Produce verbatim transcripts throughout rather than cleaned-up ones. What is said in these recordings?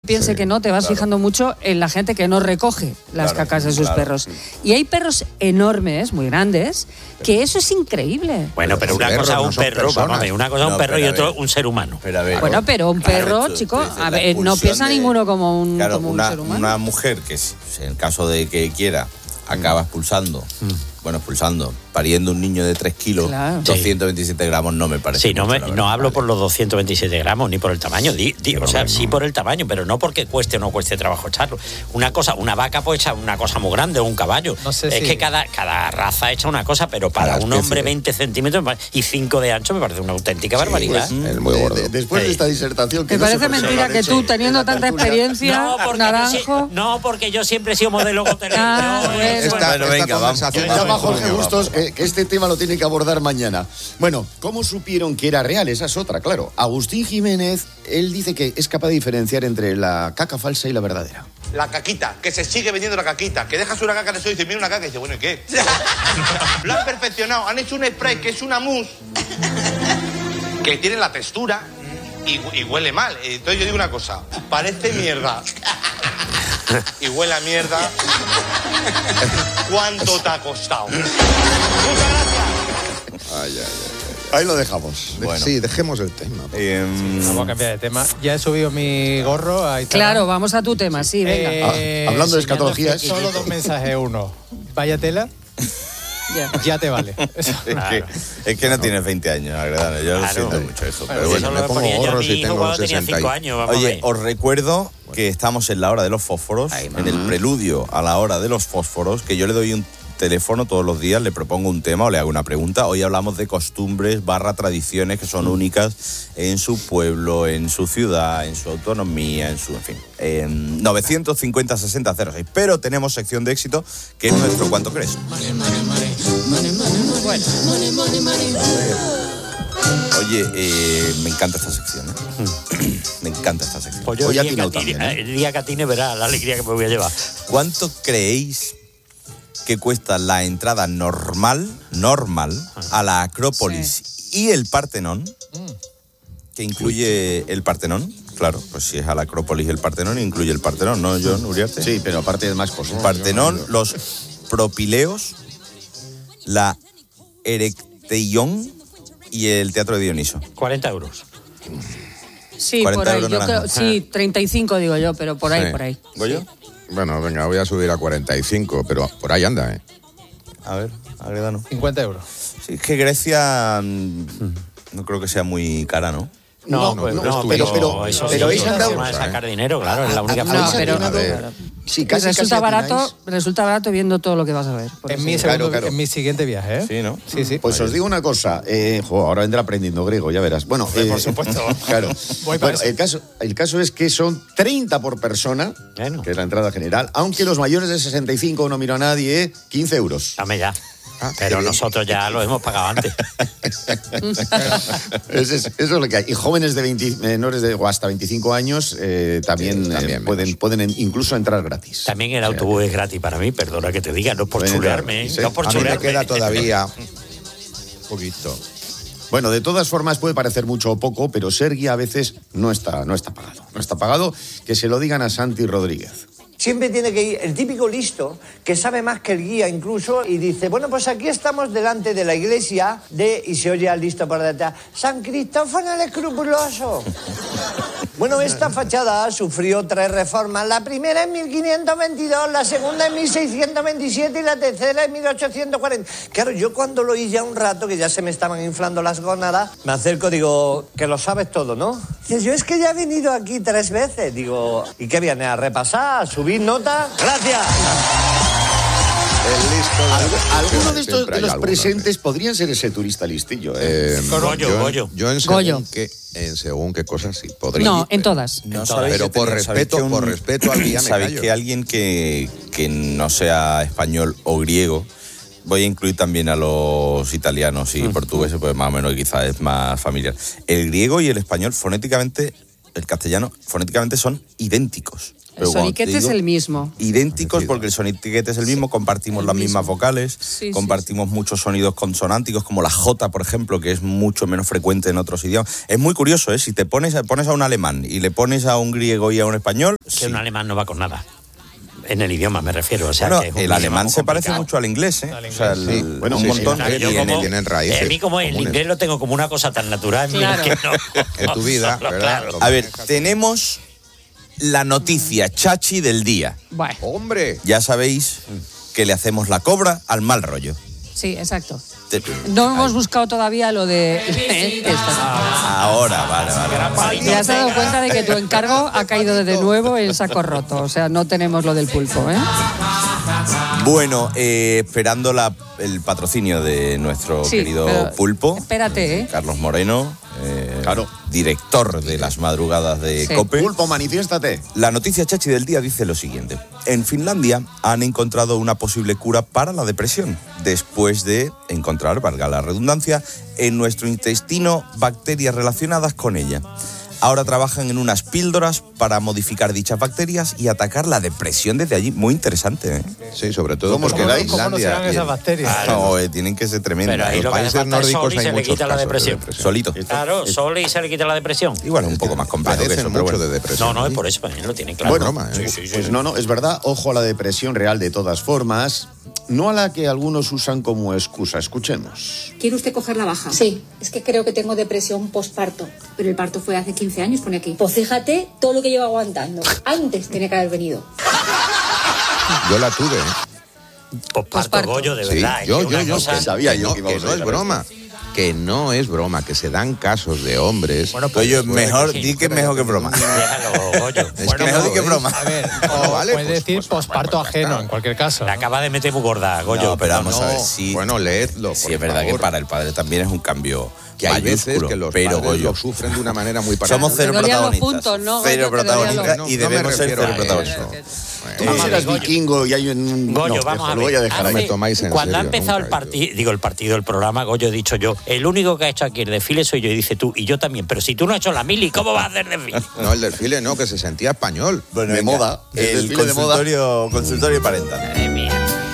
piense sí, que no, te vas claro. fijando mucho en la gente que no recoge las Claro, cacas de sus claro. perros. Y hay perros enormes, muy grandes, que eso es increíble. Bueno, pero una Perros cosa es no un son perro, personas. vamos a ver, una cosa es No, un perro y pero a otro ver. un ser humano. Pero a ver, Bueno, pero un claro, perro, tú- chico, tú dices, a la ver, no pulsión piensa de- ninguno como un, Claro, como un una, ser humano. una mujer que, si- en caso de que quiera, acaba expulsando, bueno, expulsando, pariendo un niño de tres kilos, Claro. doscientos veintisiete gramos no me parece Sí, no, mucho, me, la no verdad. hablo Vale. por los doscientos veintisiete gramos ni por el tamaño, di, di, o sea, sí por el tamaño, pero no porque cueste o no cueste trabajo echarlo. Una cosa, una vaca puede echar una cosa muy grande o un caballo. No sé es si- que cada, cada raza echa una cosa, pero para Cada un especie. hombre veinte centímetros y cinco de ancho me parece una auténtica barbaridad. Pues, el muy gordo. De- de- después de Sí. esta disertación que ¿Te no sé parece por qué mentira lo que han tú, hecho teniendo en la tanta tertulia? experiencia, No porque, yo, naranjo? sie- no, porque yo siempre he sido modelo hotelero. Ah, Yo- bueno. Esta, Bueno, esta venga, vamos. conversación Llama a va Jorge por- Bustos que, que este tema lo tiene que abordar mañana. Bueno, ¿cómo supieron que era real? Esa es otra, claro. Agustín Jiménez, él dice que es capaz de diferenciar entre la caca falsa y la verdadera. La caquita, que se sigue vendiendo la caquita, que dejas una caca de eso y dices, mira una caca y dices, bueno, ¿y qué? Lo han perfeccionado, han hecho un spray que es una mousse que tiene la textura y, y huele mal. Entonces yo digo una cosa, parece mierda y huele a mierda. ¿Cuánto te ha costado? Muchas gracias. Ay, ay, ay. Ahí lo dejamos. Bueno. Sí, dejemos el tema. Em, Vamos a cambiar de tema. Ya he subido mi gorro a Instagram. Claro, vamos a tu tema, sí, venga. Eh, Ah, hablando de enseñando escatología, que Solo dos mensajes. Uno, vaya tela, Ya. ya te vale. Eso. es, que, es que no tienes veinte años, Agredano. Yo lo Claro. siento mucho eso. Bueno, Pero si bueno. eso me lo pongo ponía yo a gorros mi y hijo tengo cuando tenía sesenta y- cinco años. Vamos a Oye, ver. os recuerdo que estamos en la hora de los fósforos, en el preludio a la hora de los fósforos, que yo le doy un teléfono todos los días, le propongo un tema o le hago una pregunta. Hoy hablamos de costumbres barra tradiciones que son únicas en su pueblo, en su ciudad, en su autonomía, en su, en fin, en novecientos cincuenta sesenta cero seis. Pero tenemos sección de éxito, que es nuestro ¿Cuánto crees? Oye, eh, me encanta esta sección, ¿eh? Me encanta esta sección. Pues yo Hoy el ha día, que atinado atine, también, ¿eh? el día que atine verá la alegría que me voy a llevar. ¿Cuánto creéis que cuesta la entrada normal, normal, a la Acrópolis y el Partenón? Que incluye el Partenón. Claro, pues si es a la Acrópolis y el Partenón, incluye el Partenón, ¿no, John Uriarte? Sí, pero aparte de más cosas. Partenón, los propileos, la Erecteión y el Teatro de Dioniso. cuarenta euros. Sí, cuarenta por ahí. euros Yo naranja. creo, sí, treinta y cinco digo yo, pero por ahí, Sí. por ahí. ¿Goyo? Bueno, venga, voy a subir a cuarenta y cinco, pero por ahí anda, ¿eh? A ver, Agredano. cincuenta euros. Sí, es que Grecia mm, no creo que sea muy cara, ¿no? No, No, pues, no, no, pero- pero, pero- eso pero sí, ella es ha una dado- forma de sacar dinero, claro, es la única No, forma. pero- A ver, claro. sí, Y casi, resulta casi barato, atináis. resulta barato viendo todo lo que vas a ver. por es eso. mi, Claro, segundo, claro. es mi siguiente viaje, ¿eh? Sí, ¿no? Sí, sí. Pues os digo una cosa, eh, jo, ahora vendrá aprendiendo griego, ya verás. Bueno, Hombre, por eh, supuesto. Claro. Voy para Bueno, eso. el caso, el caso es que son treinta por persona, Bueno. que es la entrada general, aunque los mayores de sesenta y cinco no miro a nadie, eh, quince euros. Dame ya. Ah, Pero qué bien. nosotros ya lo hemos pagado antes. Es- es- eso es lo que hay. Y jóvenes de veinte, menores de o hasta veinticinco años eh, también, Sí, también eh, pueden, menos. pueden en- incluso entrar gratis. También el autobús es gratis para mí, perdona que te diga, no por Bueno, chulearme, ¿eh? sí. no por A mí me chulearme. queda todavía un poquito. Bueno, de todas formas puede parecer mucho o poco, pero ser guía a veces no está, no está pagado. No está pagado, que se lo digan a Santi Rodríguez. Siempre tiene que ir el típico listo, que sabe más que el guía incluso, y dice, bueno, pues aquí estamos delante de la iglesia de, y se oye al listo por detrás, San Cristófano el Escrupuloso. Bueno, esta fachada sufrió tres reformas. La primera en mil quinientos veintidós, la segunda en mil seiscientos veintisiete y la tercera en mil ochocientos cuarenta. Claro, yo cuando lo oí ya un rato, que ya se me estaban inflando las gónadas, me acerco, digo, que lo sabes todo, ¿no? Dice, yo es que ya he venido aquí tres veces. Digo, ¿y qué viene? ¿A repasar? ¿A subir nota? ¡Gracias! El listo de Algu- la Algunos de, estos, siempre de hay los alguno, presentes podrían ser ese turista listillo. ¿eh? Eh, Goyo, yo, Goyo. yo en según Goyo. qué, en según qué cosas sí podría. No, en todas. No, Entonces, sabéis pero que por tenía- sabéis respeto- que un- por respeto al guía me sabéis callo. que alguien que, que no sea español o griego, voy a incluir también a los italianos y portugueses, pues más o menos quizás es más familiar. El griego y el español fonéticamente, el castellano, fonéticamente son idénticos. Pero El soniquete es el mismo. Idénticos porque el soniquete es el mismo, compartimos el las mismo. mismas vocales, Sí, compartimos sí, sí. muchos sonidos consonánticos, como la J, por ejemplo, que es mucho menos frecuente en otros idiomas. Es muy curioso, ¿eh? Si te pones a, pones a un alemán y le pones a un griego y a un español... Que sí. un alemán no va con nada. En el idioma me refiero. O sea, bueno, que es un el alemán se complicado. parece mucho al inglés, ¿eh? O sea, el, sí. bueno, Sí, un sí, montón. sí. de- Yo Tienen- como- tienen raíces A mí como el comunes. inglés lo tengo como una cosa tan natural Claro. que no... En tu vida, no, ¿verdad? claro. A ver, tenemos la noticia chachi del día. Bueno, ¡Hombre! Ya sabéis que le hacemos la cobra al mal rollo. sí, exacto. Te- No hemos buscado todavía lo de... esto. Ahora, vale, vale. Te has dado cuenta de que tu encargo ha caído de nuevo en saco roto. O sea, no tenemos lo del pulpo, ¿eh? Bueno, eh, esperando la, el patrocinio de nuestro Sí, querido pero pulpo. espérate, ¿eh? Carlos Moreno, eh, Claro. director de las madrugadas de Sí. COPE. Pulpo, manifiéstate. La noticia chachi del día dice lo siguiente. En Finlandia han encontrado una posible cura para la depresión, después de encontrar, valga la redundancia, en nuestro intestino bacterias relacionadas con ella. Ahora trabajan en unas píldoras para modificar dichas bacterias y atacar la depresión desde allí. Muy interesante, ¿eh? Sí, sobre todo ¿Cómo os porque quedáis? ¿Cómo no Finlandia serán y esas el- bacterias? No, eh, tienen que ser tremendas. Pero ahí los lo que le países falta es sol nórdicos y hay se le muchos quita la casos de depresión. depresión. Solito. Claro, sol y se le quita la depresión. Y bueno, un poco más complejo que Padecen eso, pero mucho bueno. de depresión. No, no, es ¿sí? por eso, también lo tienen claro. Bueno, broma, ¿eh? sí, sí, sí. Pues no, no, es verdad, ojo a la depresión real de todas formas, no a la que algunos usan como excusa. Escuchemos. ¿Quiere usted coger la baja? Sí, es que creo que tengo depresión posparto. Pero el parto fue hace quince años, pone aquí. Pues fíjate todo lo que llevo aguantando. Antes tenía que haber venido. Yo la tuve, ¿eh? Posparto, Posparto. Goyo, de Sí, verdad. es yo, que yo, una yo, cosa- que sabía que yo no, que íbamos que a no es llegar a broma. Que no es broma, que se dan casos de hombres. Bueno, pues yo, puede mejor, que- di que es mejor que broma. Déjalo, Goyo. Es que mejor no di que es. broma. A ver, No, o vale, puedes pues- decir pues- posparto pues- ajeno, claro. en cualquier caso. La ¿no? acaba de meter muy gorda, Goyo. No, pero vamos No, a ver si... Bueno, leedlo. Sí, por es verdad que favor. para el padre también es un cambio Que hay veces mayúsculo, que los pero padres Goyo, lo sufren de una manera muy particular. somos cero Te dolían los protagonistas. puntos, ¿no, Cero Goyo? Te dolían protagonistas los- y No me debemos ser refiero cero a protagonistas. eso. Tú Vamos a serás ver, Goyo. vikingo y hay un... Goyo, no, vamos eso a lo voy ver. a dejar No me ahí. tomáis en Cuando ha serio, empezado nunca, el partido, digo el partido, el programa, Goyo, he dicho yo, el único que ha hecho aquí el desfile soy yo, y dice tú, y yo también, pero si tú no has hecho la mili, ¿cómo vas a hacer desfile? No, el desfile no, que se sentía español. Bueno, De venga, moda, el El desfile de moda. consultorio, consultorio parental. Madre mía.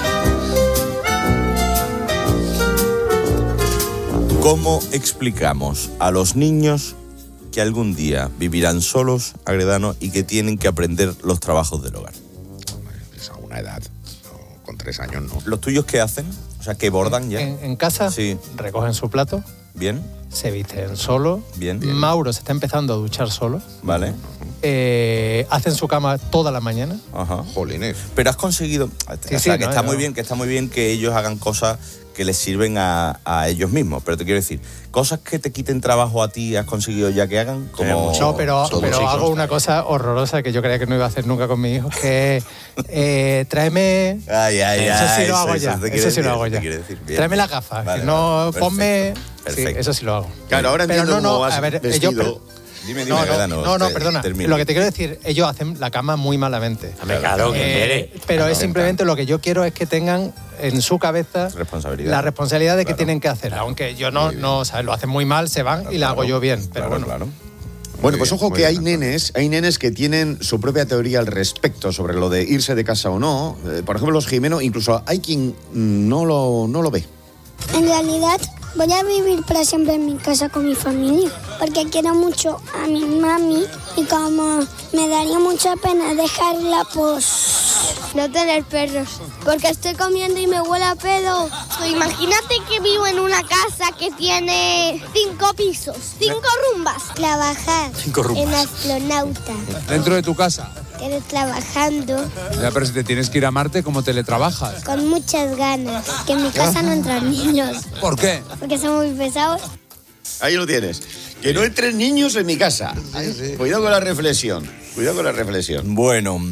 ¿Cómo explicamos a los niños que algún día vivirán solos, Agredano, y que tienen que aprender los trabajos del hogar? Es a una edad, no, con tres años no. ¿Los tuyos qué hacen? O sea, ¿que bordan ya? En, en casa Sí. recogen su plato, ¿Bien? se visten solo. Bien. Mauro se está empezando a duchar solo. ¿Vale? Eh, hacen su cama toda la mañana. Ajá. Jolines. Pero has conseguido... o sea, sí, que no, está no. muy bien, que está muy bien que ellos hagan cosas que les sirven a, a ellos mismos. Pero te quiero decir, cosas que te quiten trabajo a ti, ¿has conseguido ya que hagan? Como... No, pero, todos pero hijos, hago una cosa horrorosa que yo creía que no iba a hacer nunca con mi hijo, que es, eh, tráeme... Ay, ay, eso ay, sí lo hago eso ya, te quiere eso sí decir, lo hago te ya. quiere decir, bien. Tráeme las gafas, Vale, que no, vale, ponme... perfecto. Sí, eso sí lo hago. Claro, ahora Pero entiendo no, cómo no, vas a ver, ellos... vestido. Dime, dime, No, no, Agredano, no, no, te- perdona. termina. Lo que te quiero decir, ellos hacen la cama muy malamente. Hombre, claro, que Eh, quiere. pero Claro, es simplemente lo que yo quiero es que tengan en su cabeza Responsabilidad. la responsabilidad de que Claro. tienen que hacer. Aunque yo no, no ¿sabes? Lo hacen muy mal, se van y la hago Claro, yo bien. Pero claro, bueno, claro. Bueno, Muy pues bien, ojo muy que hay bien, nenes, hay nenes que tienen su propia teoría al respecto sobre lo de irse de casa o no. Eh, por ejemplo, los Jimeno, incluso hay quien mm, no lo, no lo ve. En realidad voy a vivir para siempre en mi casa con mi familia, porque quiero mucho a mi mami y como me daría mucha pena dejarla, pues no tener perros, porque estoy comiendo y me huele a pedo. Imagínate que vivo en una casa que tiene cinco pisos, cinco rumbas. Trabajar Cinco rumbas. en astronauta, Dentro de tu casa. pero trabajando Ya, pero si te tienes que ir a Marte, ¿cómo teletrabajas? con muchas ganas, que en mi casa no entran niños, ¿Por qué? porque son muy pesados. Ahí lo tienes. Que no entren niños en mi casa. Cuidado con la reflexión. Cuidado con la reflexión. Bueno,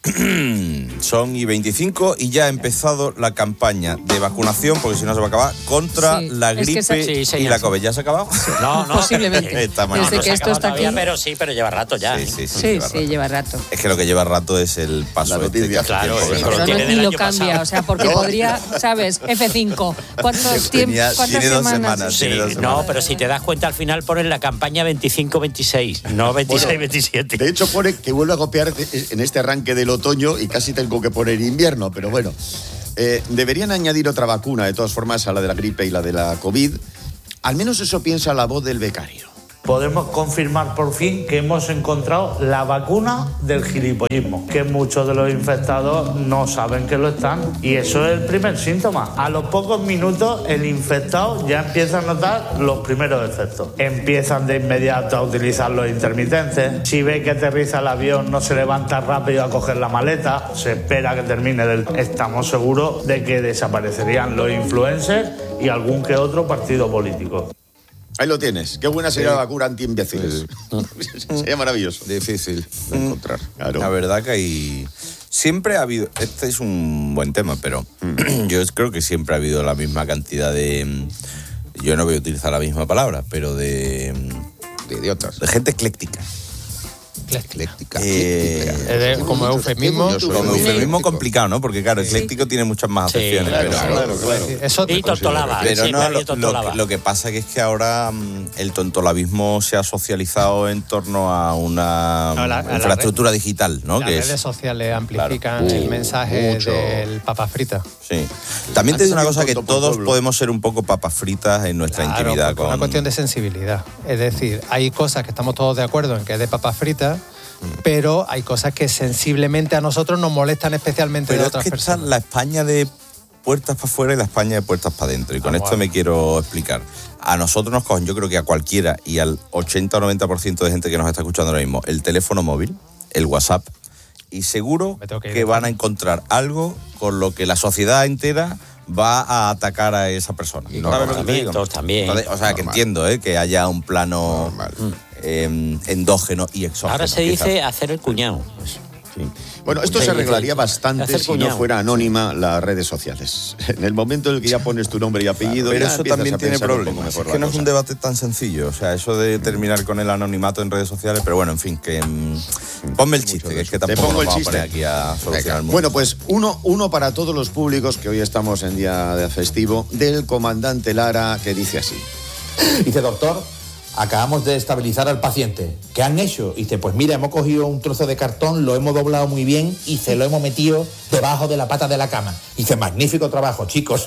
Son y veinticinco y ya ha empezado la campaña de vacunación, porque si no se va a acabar, contra Sí, la es que gripe se- Sí, y la señor. COVID. ¿Ya se ha acabado? No, no. Posiblemente. Esta No, mañana. Desde no que se ha esto está acabado todavía, aquí. pero sí, pero lleva rato ya. Sí, sí, sí. Sí, lleva sí, rato. lleva rato. Es que lo que lleva rato es el paso. La este noticia. que hace Claro, tiempo que eso no- lo Pero tiene no, del ni lo año cambia, pasado. o sea, porque No. podría, ¿sabes? F cinco. ¿Cuántos tiempos? Tenía- ¿Cuántas tiene dos semanas? semanas. Sí, Tiene dos no, semanas. pero si te das cuenta al final ponen la campaña veinticinco veintiséis, no veintiséis veintisiete. De hecho, pone que vuelve a copiar en este arranque del otoño y casi tengo que poner invierno, pero bueno. Eh, deberían añadir otra vacuna, de todas formas, a la de la gripe y la de la COVID. Al menos eso piensa la voz del becario. Podemos confirmar por fin que hemos encontrado la vacuna del gilipollismo, que muchos de los infectados no saben que lo están, y eso es el primer síntoma. A los pocos minutos el infectado ya empieza a notar los primeros efectos. Empiezan de inmediato a utilizar los intermitentes. Si ve que aterriza el avión, no se levanta rápido a coger la maleta, se espera que termine del... Estamos seguros de que desaparecerían los influencers y algún que otro partido político. Ahí lo tienes. Qué buena sería Sí. la vacuna anti-imbéciles. Sería maravilloso. Difícil de encontrar. Claro. La verdad que hay... Siempre ha habido... Este es un buen tema, pero yo creo que siempre ha habido la misma cantidad de... Yo no voy a utilizar la misma palabra, pero de... De idiotas. De gente ecléctica. Ecléctica. Eh, Es de- como eufemismo. Yo soy Como muy eufemismo ecléctico. complicado, ¿no? Porque claro, ecléctico tiene muchas más Sí, acepciones, claro, pero... Claro, claro. Eso Y tontolaba. Pero siempre no, había lo, lo, tontolaba. que- lo que pasa que es que ahora mm, el tontolabismo se ha socializado en torno a una No, la- a mm, la infraestructura digital, ¿no? Las Que redes es, sociales amplifican Claro. el Uh, mensaje mucho. del papa frita. sí. También te digo una Antes cosa, había que un tonto por todos pueblo. podemos ser un poco papas fritas en nuestra Claro, intimidad. porque es una Con... cuestión de sensibilidad. Es decir, hay cosas que estamos todos de acuerdo en que es de papas fritas, pero hay cosas que sensiblemente a nosotros nos molestan especialmente Pero de es otras que está personas. la España de puertas para afuera y la España de puertas para adentro. Y con Ah, esto bueno. me quiero explicar. A nosotros nos cogen, yo creo que a cualquiera y al ochenta o noventa por ciento de gente que nos está escuchando ahora mismo, el teléfono móvil, el WhatsApp, y seguro Me tengo que que, ir. van a encontrar algo con lo que la sociedad entera va a atacar a esa persona. Y no, ¿Sabes lo que te digo? Argumentos también. Entonces, o sea, que Normal. entiendo ¿eh? que haya un plano Normal. eh, endógeno y exógeno. Ahora se quizás. dice hacer el cuñado. Bueno, esto se arreglaría bastante Hacer si no cuñado. fuera anónima las redes sociales. En el momento en el que ya pones tu nombre y apellido, Pero ya eso empiezas también a tiene pensar un poco problemas. mejor Es la que no es cosa. un debate tan sencillo. O sea, eso de terminar con el anonimato en redes sociales, pero bueno, en fin, que mm, ponme el chiste, que es que Te tampoco pongo nos el vamos a poner chiste. aquí a solucionar el mundo. Bueno, pues uno, uno para todos los públicos, que hoy estamos en día de festivo, del comandante Lara, que dice así. Dice, doctor, acabamos de estabilizar al paciente. ¿Qué han hecho? Dice, pues mira, hemos cogido un trozo de cartón, lo hemos doblado muy bien y se lo hemos metido debajo de la pata de la cama. Dice, magnífico trabajo, chicos.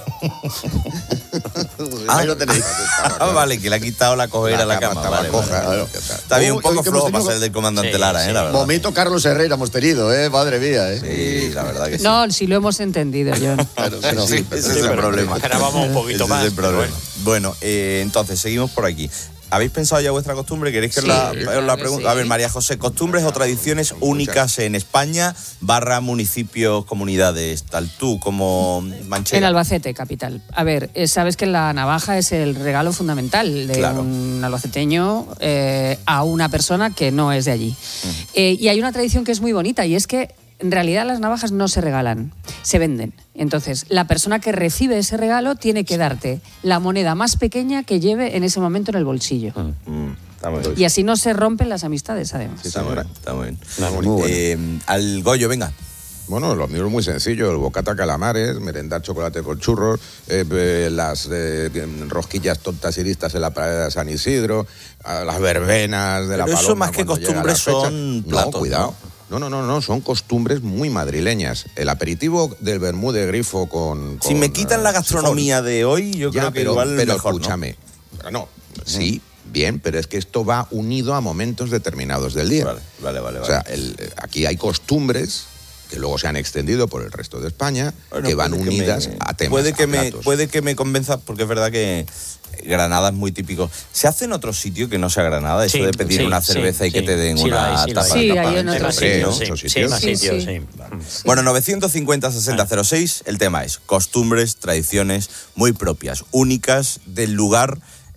Ah, Ahí lo tenéis. ah, vale, que le ha quitado la cojera a la cama. estaba Vale, coja. vale. Claro. Está bien, un Hoy- poco hoy que hemos flojo para tenido- ser del comandante Sí, Lara, ¿eh? sí. La verdad. Momento Carlos Herrera hemos tenido, ¿eh? Madre mía, ¿eh? Sí, la verdad que sí. No, si lo hemos entendido, John. Claro, claro. Sí, ese es el problema. Esperábamos un poquito Ese más. es el pero problema. bueno. Bueno, eh, entonces, seguimos por aquí. ¿Habéis pensado ya vuestra costumbre? ¿Queréis que Sí, la, claro os la que pregunte? sí. A ver, María José, costumbres o tradiciones únicas en España, barra municipios, comunidades, tal tú como manchega. En Albacete, capital. A ver, eh, sabes que la navaja es el regalo fundamental de Claro. un albaceteño eh, a una persona que no es de allí. Eh, y hay una tradición que es muy bonita y es que en realidad las navajas no se regalan, se venden. Entonces, la persona que recibe ese regalo tiene que darte la moneda más pequeña que lleve en ese momento en el bolsillo. Mm, está muy bien. Y así no se rompen las amistades, además. Está muy bien, está muy bien. Muy bueno. Eh, al Goyo, venga. Bueno, lo mío es muy sencillo, el bocata calamares, merendar chocolate con churros, eh, eh, las eh, rosquillas tontas y listas en la playa de San Isidro, ah, las verbenas de la Pero eso Paloma más que cuando llega la costumbres fecha. son No, platos, cuidado. No, no, no, no, son costumbres muy madrileñas. El aperitivo del vermú de grifo con... Si con, me quitan eh, la gastronomía de hoy, yo ya, creo que pero, igual pero mejor, ¿no? escúchame. No, sí, bien, pero es que esto va unido a momentos determinados del día. Vale, vale, vale. O sea, vale. el- aquí hay costumbres que luego se han extendido por el resto de España, Bueno, que van puede que unidas me- a temas, Puede que, a me, platos. puede que me convenza, porque es verdad que Granada es muy típico. ¿Se hace en otro sitio que no sea Granada? Eso Sí, de pedir sí, una sí, cerveza y que sí. te den Sí lo una hay, sí lo tapa hay. Sí, de hay en campamento. otros Más Sí, sitios, ¿no? sí, Esos sí, sitios. más Sí, sitios, sí. sí. Bueno, novecientos cincuenta sesenta cero seis, el tema es costumbres, tradiciones muy propias, únicas del lugar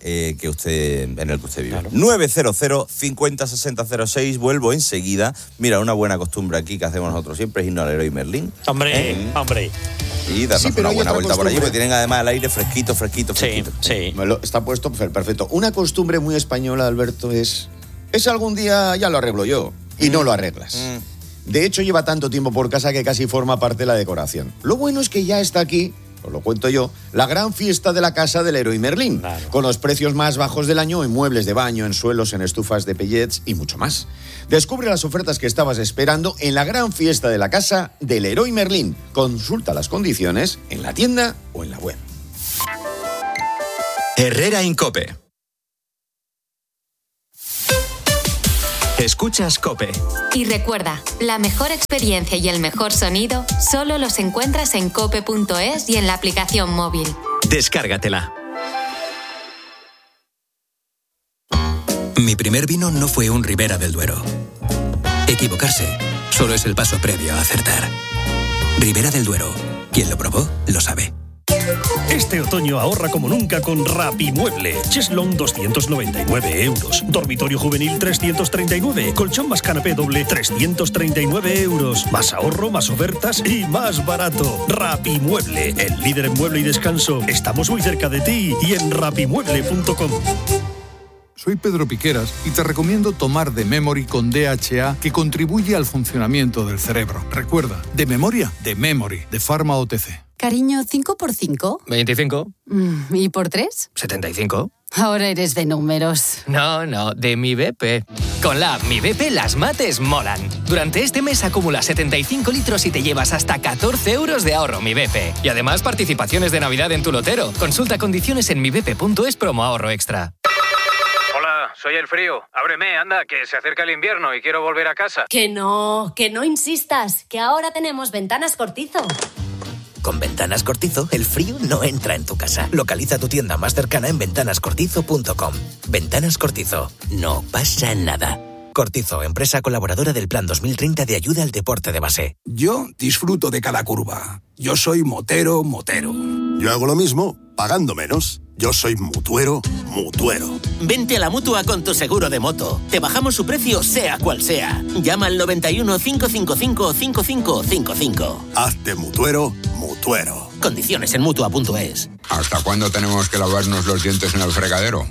eh, que usted, en el que usted vive. Claro. nueve cero cero, cincuenta, sesenta, cero seis, vuelvo enseguida. Mira, una buena costumbre aquí que hacemos nosotros siempre es irnos al Leroy Merlin. Hombre, ¿Eh? hombre. Y darnos Sí, pero una hay buena otra vuelta por allí, costumbre. porque tienen además el aire fresquito, fresquito, fresquito. Sí, sí. Me lo- Está puesto perfecto. Una costumbre muy española, Alberto, es... Es algún día ya lo arreglo yo. Y Mm. no lo arreglas. Mm. De hecho, lleva tanto tiempo por casa que casi forma parte de la decoración. Lo bueno es que ya está aquí, os lo cuento yo, la gran fiesta de la casa del Leroy Merlin. Claro. Con los precios más bajos del año en muebles de baño, en suelos, en estufas de pellets y mucho más. Descubre las ofertas que estabas esperando en la gran fiesta de la casa del Leroy Merlin. Consulta las condiciones en la tienda o en la web. Herrera Incope. Escuchas COPE. Y recuerda, la mejor experiencia y el mejor sonido solo los encuentras en cope punto es y en la aplicación móvil. Descárgatela. Mi primer vino no fue un Ribera del Duero. Equivocarse solo es el paso previo a acertar. Ribera del Duero. Quien lo probó, lo sabe. Este otoño ahorra como nunca con Rapimueble. Cheslong doscientos noventa y nueve euros. Dormitorio juvenil trescientos treinta y nueve. Colchón más canapé doble trescientos treinta y nueve euros. Más ahorro, más ofertas y más barato. Rapimueble, el líder en mueble y descanso. Estamos muy cerca de ti y en rapimueble punto com. Soy Pedro Piqueras y te recomiendo tomar de Memory con D H A, que contribuye al funcionamiento del cerebro. Recuerda, de memoria, de Memory, de Pharma O T C. Cariño, ¿cinco por cinco? veinticinco. Mm, ¿Y por tres? setenta y cinco. Ahora eres de números. No, no, de mi B P. Con la app Mi B P las mates molan. Durante este mes acumula setenta y cinco litros y te llevas hasta catorce euros de ahorro Mi B P. Y además participaciones de Navidad en tu lotero. Consulta condiciones en mi b p punto es promo ahorro extra. Hola, soy el frío. Ábreme, anda, que se acerca el invierno y quiero volver a casa. Que no, que no insistas, que ahora tenemos Ventanas Cortizo. Con Ventanas Cortizo, el frío no entra en tu casa. Localiza tu tienda más cercana en ventanas cortizo punto com. Ventanas Cortizo. No pasa nada. Cortizo, empresa colaboradora del Plan dos mil treinta de ayuda al deporte de base. Yo disfruto de cada curva. Yo soy motero, motero. Yo hago lo mismo, pagando menos. Yo soy mutuero, mutuero. Vente a la Mutua con tu seguro de moto. Te bajamos su precio sea cual sea. Llama al noventa y uno, cinco cinco cinco, cinco cinco cinco cinco. Hazte mutuero, mutuero. Condiciones en mutua punto es. ¿Hasta cuándo tenemos que lavarnos los dientes en el fregadero?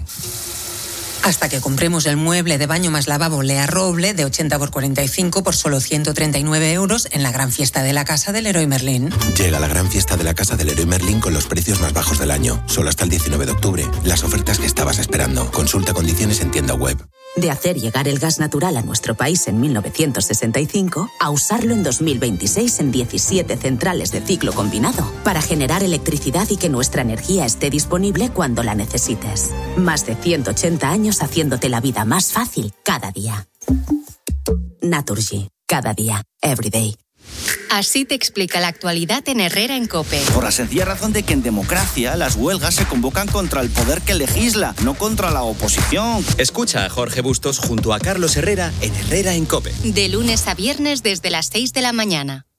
Hasta que compremos el mueble de baño más lavabo Lea Roble de ochenta por cuarenta y cinco por solo ciento treinta y nueve euros en la gran fiesta de la casa del Leroy Merlin. Llega la gran fiesta de la casa del Leroy Merlin con los precios más bajos del año. Solo hasta el diecinueve de octubre. Las ofertas que estabas esperando. Consulta condiciones en tienda web. De hacer llegar el gas natural a nuestro país en mil novecientos sesenta y cinco a usarlo en dos mil veintiséis en diecisiete centrales de ciclo combinado para generar electricidad y que nuestra energía esté disponible cuando la necesites. Más de ciento ochenta años haciéndote la vida más fácil cada día. Naturgy. Cada día. Every day. Así te explica la actualidad en Herrera en COPE. Por la sencilla razón de que en democracia las huelgas se convocan contra el poder que legisla, no contra la oposición. Escucha a Jorge Bustos junto a Carlos Herrera en Herrera en COPE. De lunes a viernes desde las seis de la mañana.